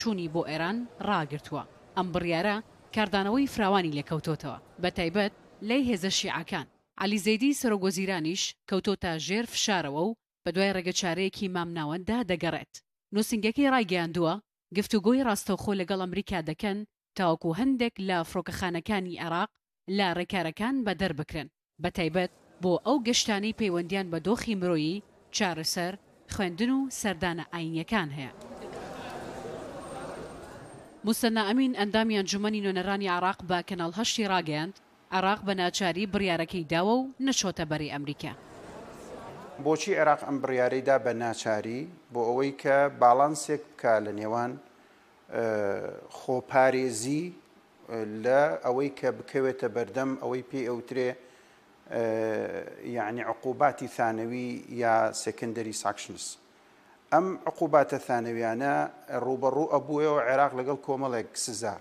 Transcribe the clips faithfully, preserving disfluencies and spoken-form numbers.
چوونی بۆ ئێران ڕاگرتووە. ئەم بڕیارە کاردانەوەی فراوانی لێکەوتۆتەوە بە تایبەت لای هێزە شیعەکان. عەلی زەیدی سەرۆکوەزیرانیش کەوتۆتە ژێر فشارەوە و بە دوای ڕێگەچارەیەکی مامناوەندا دەگەڕێت. نووسنگەکەی ڕایگەیاندووە گفتوگۆی ڕاستەوخۆ لەگەڵ ئەمریکا دەکەن تاوەکو هەندێک لە فڕۆکەخانەکانی عێراق لە ڕێکارەکان بە دەربکرن بە تایبەت بۆ ئەو گەشتانەی پەیوەندیان بە دۆخی مرۆیی چارەسەر خوێندن و سەردانە ئاینیەکان هەیە. موسەنا ئەمین ئەندامی ئەنجومەنی نوێنەرانی عێراق بە کەناڵ هەشتی ڕاگەیاند عێراق بە ناچاری بڕیارەکەی داوە و نەچۆتە بەری ئەمریکا. بۆچی عێراق ئەم بڕیارەیدا بە ناچاری بۆ ئەوەی کە باڵانسێک بکە لە نێوان خۆپارێزی لە ئەوەی کە بکەوێتە بەردەم ئەوەی پێی ئەوترێ یعنی عقوباتی ثانەوی یا سێکندەری ساکشنس. ئەم عقوباتە ثانەویانە ڕوبەڕوو ئەبووەوە عێراق لەگەڵ کۆمەڵێک سزا.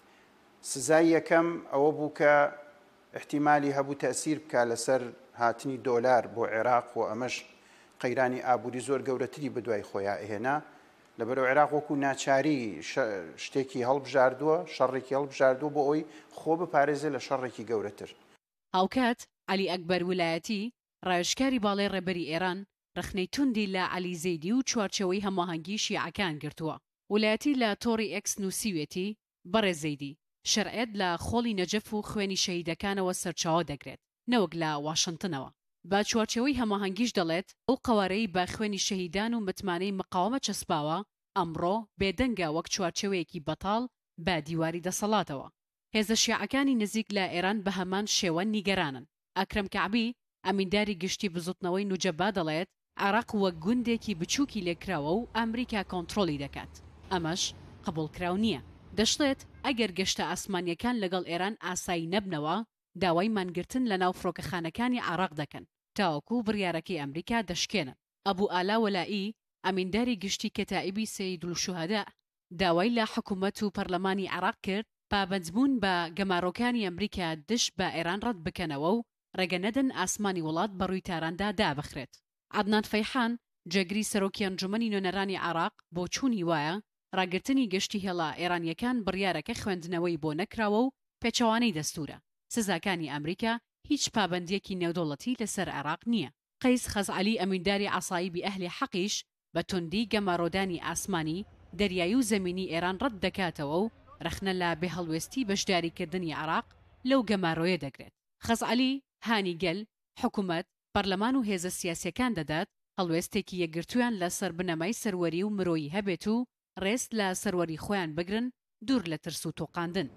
سزای یەکەم ئەوە بوو کە احتیمالی هەبوو تەسیر بکە لەسەر هاتنی دۆلار بۆ عێراق و ئەمەش قەیرانی ئابووری زۆر گەورەتری بەدوای خۆیان ئێهێنا لەبەرەوە عێراق وەکو ناچاری شتێکی هەڵبژاردووە شەڕێکی هەڵبژاردووە بۆ ئەوی خۆ بپارێزێ لە شەڕێکی گەورەتر. هاوکات عەلی ئەکبەر ویلایەتی ڕایشکاری باڵای ڕێبەری ئێران ڕخنەی توندی لە عەلی زەیدی و چوارچەوەی هەماهەنگی شیعەکان گرتووە. ویلایەتی لە تۆڕی ئێکس نووسیوێتی بەڕێ زەیدی شەرعێت لە خۆڵی نەجەف و خوێنی شەهیدەکانەوە سەرچاوە دەگرێت نەوەک لە واشنگتنەوە. با چوارچەوەی هەماهەنگیش دەڵێت ئەو قەوارەی با خوێنی شەهیدان و متمانەی مقاومە چەسپاوە ئەمڕۆ بێدەنگە وەک چوارچەوەیەکی بەتاڵ با دیواری دەسەڵاتەوە. هێزە شیعەکانی نزیک لە ئێران بە هەمان شێوە نیگەرانن. ئەکرەم کەعبی ئەمینداری گشتی بزوتنەوەی نوجەبا دەڵێت عێراق وەک گوندێکی بچووکی لێکراوە و ئەمریکا کۆنتڕۆلی دەکات. ئەمەش قبولکراو نییە. دەشڵێت ئەگەر گەشتە ئاسمانیەکان لەگەڵ ئێران ئاسایی نەبنەوە داوای مانگرتن لە ناو فڕۆکەخانەکانی عێراق دەکەن تاوەکو بڕیارەکەی ئەمریکا دەشکێنن. ئەبوو ئالا وەلایی ئەمینداری گشتی کەتائیبی سەییدولشوهەدا داوای لە حکوومەت و پەرلەمانی عێراق کرد پابەندبوون بە گەمارۆکانی ئەمریکا دش بە ئێران ڕەت بکەنەوە و ڕێگە نەدەن ئاسمانی وڵات بە ڕووی تاراندا دابخرێت. عەدنان فەیحان جێگری سەرۆکی ئەنجومەنی نوێنەرانی عێراق بۆ چوونی وایە ڕاگررتنی گەشتی هێڵا ئێرانیەکان بڕیارەکە خوێندنەوەی بۆ نەکراوە و پێچەوانەی دەستورە. سزاکانی ئەمریکا هیچ پابەندیەکی نێودوڵەتی لەسەر عێراق نییە. قەیس خەزعەلی ئەمینداری عەسایبی ئەهلی حەقیش بە توندی گەمارۆدانی ئاسمانی دەریایی و زەمینی ئێران ڕەت دەکاتەوە و رەخنە لە بێهەڵوێستی بەشداریکردنی عێراق لەو گەمارۆیە دەگرێت. خەزعەلی هانی گەل حکوومەت پەرلەمان و هێزە سیاسیەکان دەدات هەڵوێستێکی یەکگرتویان لە سەر بنەمای سەروەری و مرۆیی هەبێت و ڕێست لە سەروەری خۆیان بگرن دوور لە ترس و تۆقاندن.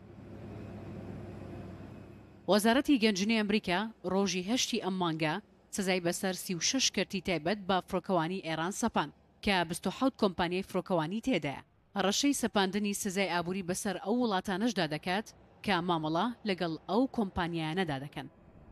وەزارەتی گەنجینەی ئەمریکا ڕۆژی هەشتی ئەم مانگە سزای بەسەر سی و شەش کەرتی تایبەت بە فڕۆکەوانی ئێران سەپاند کە بیست و حەوت کۆمپانیای فڕۆکەوانی تێدایە. ڕەشەی سەپاندنی سزای ئابووری بەسەر ئەو وڵاتانەشدا دەکات کە مامەڵە لەگەڵ ئەو کۆمپانیایانەدا دەکەن.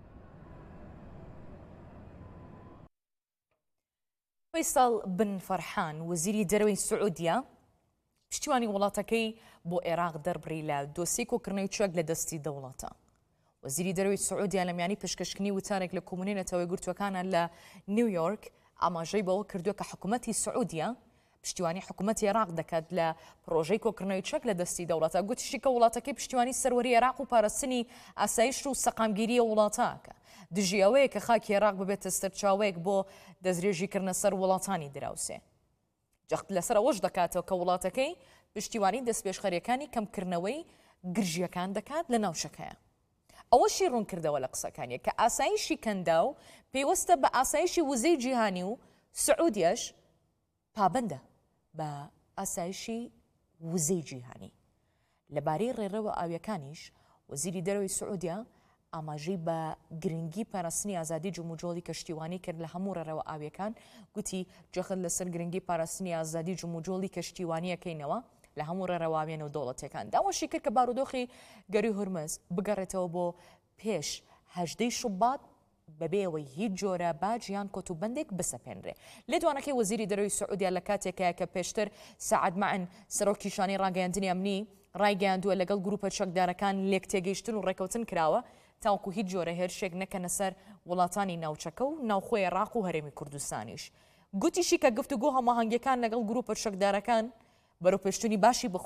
فەیساڵ بن فەرحان وەزیری دەرەوەی سعودیا پشتیوانی وڵاتەکەی بۆ عێراق دەربڕی لە دۆسی کۆکردنەوەی چەک لە دەستی دەوڵاتە. وەزیری دەرەوەی سعودیا لە میانی پێشکەشکردنی وتارێک لە کۆمونی نەتەوەی گورتوەکانە لە نیویۆرک ئاماژەی بەوە کردووە کە حکوومەتی سعودیا پشتیوانی حکوومەتی عێراق دەکات لە پرۆژەی کۆکردنەوەی چەک لە دەستی دەوڵاتە. گوتیشی کە وڵاتەکەی پشتیوانی سەروەری عێراق و پاراستنی ئاسایش و سەقامگیریە وڵاتاکە دژی ئەوەیە کە خاکی عێراق ببێتە سەرچاوەیەک بۆ دەستدرێژیکردنە سەر وڵاتانی دراوسێ. جەخت لەسەر ئەوەش دەکاتەوە کە وڵاتەکەی پشتیوانی دەستپێشخەریەکانی کەمکردنەوەی گرژیەکان دەکات لە ناوچەکەیە. ئەوەشی ڕوون کردەوە لە قسەکانیە کە ئاسایشی کەندا و پێوەستە بە ئاسایشی وزەی جیهانی و سعودیەش پابندە بە ئاسایشی وزەی جیهانی. لەبارەی ڕێڕەوە ئاویەکانیش وەزیری دەرەوەی سعودیا ئاماژەی بە گرنگی پاراستنی ئازادی جموجۆڵی کەشتیوانی کرد لە هەموو ڕێڕەوە ئاویەکان. گوتی جەخت لەسەر گرنگی پاراستنی ئازادی جموجۆڵی کەشتیوانیەکەینەوە لە هەموو ڕێڕەواوێن و دەوڵەتەکان. داوەشی کرد کە بارودۆخی گەری هورمز بگەڕێتەوە بۆ پێش هەژدەی شوبات بەبێەوەی هیچ جۆرە باج یان کۆتوبەندێک بسەپێنرێ. لێ دوانەکەی وەزیری دەرەوەی سعودیا لە کاتێکەیە کە پێشتر سەعەد مەعن سەرۆکی شانەی ڕاگەیاندنی ئەمنی ڕایگەیاندووە لەگەڵ گروپە چەکدارەکان لێک تێگەیشتن و ڕێکەوتن کراوە تاوەکو هیچ جۆرە هێرشێک نەکەنە سەر وڵاتانی ناوچەکە و ناوخۆی عێراق و هەرێمی کوردستانیش. گوتیشی کە گفتوگۆ هەماهەنگیەکان لەگەڵ گروپە چەکدارەکان بەرەو پێشتنی باشی بخۆ